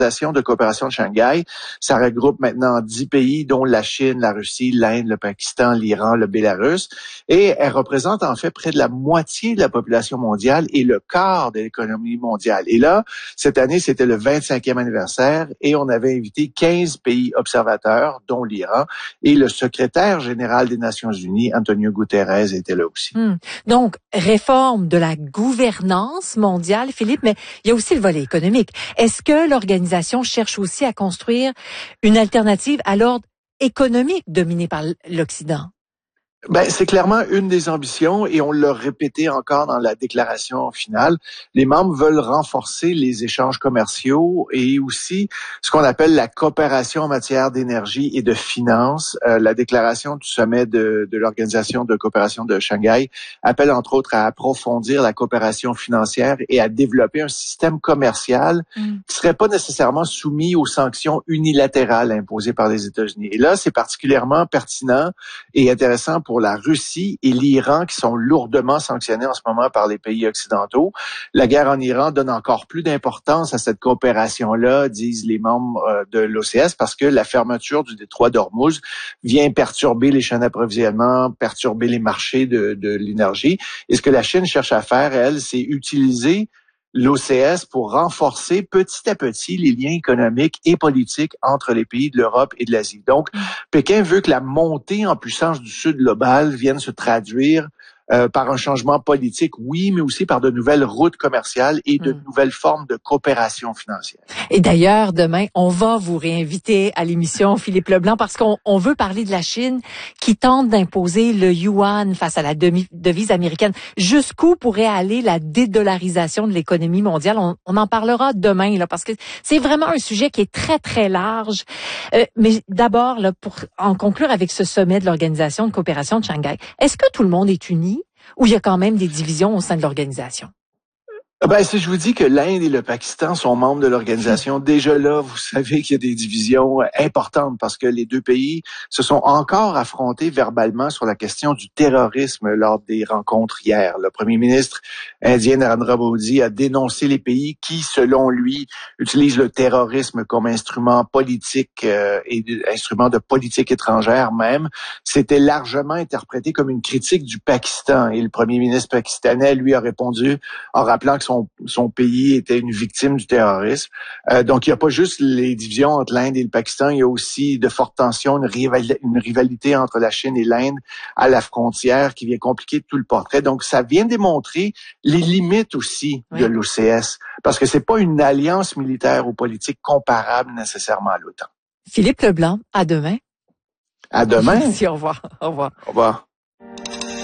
de coopération de Shanghai, ça regroupe maintenant 10 pays, dont la Chine, la Russie, l'Inde, le Pakistan, l'Iran, le Bélarus. Et elle représente en fait près de la moitié de la population mondiale et le quart de l'économie mondiale. Et là, cette année, c'était le 25e anniversaire et on avait invité 15 pays observateurs, dont l'Iran. Et le secrétaire général des Nations Unies, Antonio Guterres, était là aussi. Donc, réforme de la gouvernance mondiale, Philippe, mais il y a aussi le volet économique. Est-ce que l'organisation cherche aussi à construire une alternative à l'ordre économique dominé par l'Occident? Ben, c'est clairement une des ambitions et on l'a répété encore dans la déclaration finale. Les membres veulent renforcer les échanges commerciaux et aussi ce qu'on appelle la coopération en matière d'énergie et de finances. La déclaration du sommet de l'Organisation de coopération de Shanghai appelle entre autres à approfondir la coopération financière et à développer un système commercial qui serait pas nécessairement soumis aux sanctions unilatérales imposées par les États-Unis. Et là, c'est particulièrement pertinent et intéressant pour la Russie et l'Iran qui sont lourdement sanctionnés en ce moment par les pays occidentaux. La guerre en Iran donne encore plus d'importance à cette coopération-là, disent les membres de l'OCS, parce que la fermeture du détroit d'Ormuz vient perturber les chaînes d'approvisionnement, perturber les marchés de l'énergie. Et ce que la Chine cherche à faire, elle, c'est utiliser l'OCS pour renforcer petit à petit les liens économiques et politiques entre les pays de l'Europe et de l'Asie. Donc, Pékin veut que la montée en puissance du Sud global vienne se traduire par un changement politique, oui, mais aussi par de nouvelles routes commerciales et de nouvelles formes de coopération financière. Et d'ailleurs, demain, on va vous réinviter à l'émission, Philippe Leblanc, parce qu'on veut parler de la Chine qui tente d'imposer le yuan face à la devise américaine. Jusqu'où pourrait aller la dédollarisation de l'économie mondiale? On en parlera demain, là, parce que c'est vraiment un sujet qui est très, très large. Mais d'abord, là, pour en conclure avec ce sommet de l'Organisation de coopération de Shanghai, est-ce que tout le monde est uni? Ou il y a quand même des divisions au sein de l'organisation? Ben, si je vous dis que l'Inde et le Pakistan sont membres de l'organisation, déjà là, vous savez qu'il y a des divisions importantes parce que les deux pays se sont encore affrontés verbalement sur la question du terrorisme lors des rencontres hier. Le premier ministre indien Narendra Modi a dénoncé les pays qui, selon lui, utilisent le terrorisme comme instrument politique et instrument de politique étrangère même. C'était largement interprété comme une critique du Pakistan et le premier ministre pakistanais lui a répondu en rappelant que son pays était une victime du terrorisme. Donc, il n'y a pas juste les divisions entre l'Inde et le Pakistan, il y a aussi de fortes tensions, une rivalité entre la Chine et l'Inde à la frontière qui vient compliquer tout le portrait. Donc, ça vient démontrer les limites aussi de l'OCS, parce que c'est pas une alliance militaire ou politique comparable nécessairement à l'OTAN. Philippe Leblanc, à demain. À demain. Merci, au revoir. Au revoir. Au revoir.